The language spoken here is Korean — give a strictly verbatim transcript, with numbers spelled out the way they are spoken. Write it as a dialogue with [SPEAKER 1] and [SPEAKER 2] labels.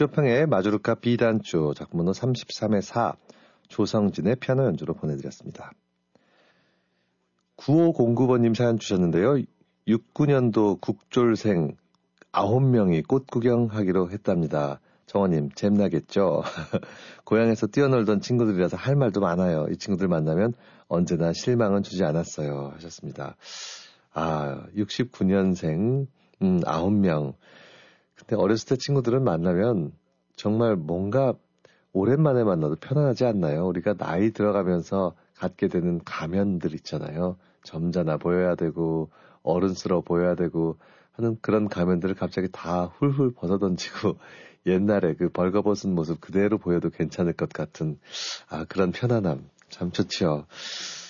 [SPEAKER 1] 쇼팽의 마조르카 B단조 작품번호 삼십삼의 사 조성진의 피아노 연주로 보내드렸습니다. 구오공구 번님 사연 주셨는데요. 육십구 년도 국졸생 아홉 명이 꽃 구경하기로 했답니다. 정원님 잼나겠죠? 고향에서 뛰어놀던 친구들이라서 할 말도 많아요. 이 친구들 만나면 언제나 실망은 주지 않았어요 하셨습니다. 아, 육십구 년생 음, 아홉 명. 근데 어렸을 때 친구들은 만나면 정말 뭔가 오랜만에 만나도 편안하지 않나요? 우리가 나이 들어가면서 갖게 되는 가면들 있잖아요. 점잖아 보여야 되고 어른스러워 보여야 되고 하는 그런 가면들을 갑자기 다 훌훌 벗어던지고 옛날에 그 벌거벗은 모습 그대로 보여도 괜찮을 것 같은 아 그런 편안함 참 좋지요.